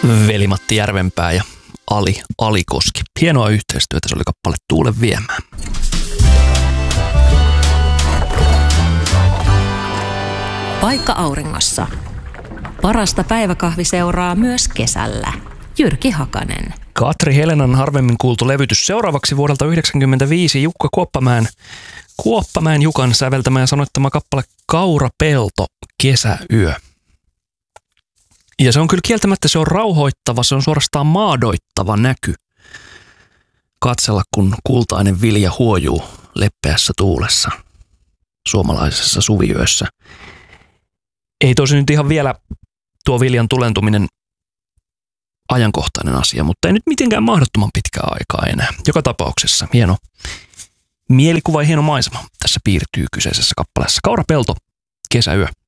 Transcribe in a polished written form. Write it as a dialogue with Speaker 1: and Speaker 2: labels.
Speaker 1: Veli-Matti Järvenpää ja Ali Alikoski. Hienoa yhteistyötä, se oli kappale Tuulen viemään.
Speaker 2: Paikka auringossa. Parasta päiväkahviseuraa myös kesällä. Jyrki Hakanen.
Speaker 1: Katri Helenan harvemmin kuultu levytys. Seuraavaksi vuodelta 1995 Jukka Kuoppamäen Jukan säveltämä ja sanoittama kappale Kaurapelto, kesäyö. Ja se on kyllä kieltämättä, se on rauhoittava, se on suorastaan maadoittava näky. Katsella, kun kultainen vilja huojuu leppeässä tuulessa suomalaisessa suviyössä. Ei tosi nyt ihan vielä tuo viljan tulentuminen ajankohtainen asia, mutta ei nyt mitenkään mahdottoman pitkää aikaa enää. Joka tapauksessa hieno mielikuva ja hieno maisema tässä piirtyy kyseisessä kappaleessa. Kaurapelto, kesäyö.